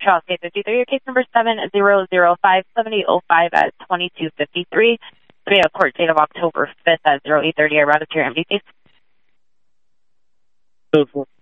Charles K53. Your case number 7005705 at 2253. We have a court date of October 5th at 0830. I routed to your MD case.